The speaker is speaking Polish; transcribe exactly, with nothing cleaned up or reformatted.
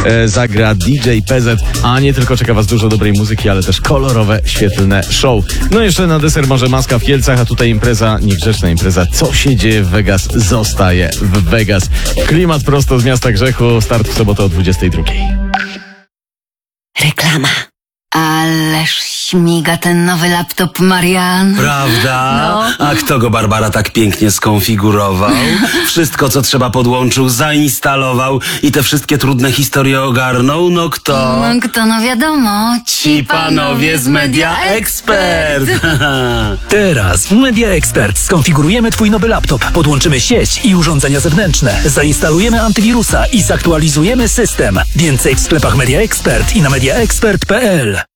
e, zagra D J P Z, a nie tylko czeka was dużo dobrej muzyki, ale też kolorowe, świetlne show. No jeszcze na deser może maska w Kielcach, a tutaj impreza, niegrzeczna impreza. Co się dzieje w Vegas, zostaje w Vegas. Klimat prosto z miasta grzechu, start w sobotę o dwudziestej drugiej. Reklama. Ależ śmiga ten nowy laptop, Marian. Prawda? No. A kto go, Barbara, tak pięknie skonfigurował? Wszystko, co trzeba, podłączył, zainstalował i te wszystkie trudne historie ogarnął? No kto? No kto, no wiadomo. Ci panowie z Media Expert. Teraz w Media Expert skonfigurujemy twój nowy laptop, podłączymy sieć i urządzenia zewnętrzne, zainstalujemy antywirusa i zaktualizujemy system. Więcej w sklepach Media Expert i na media expert kropka p l.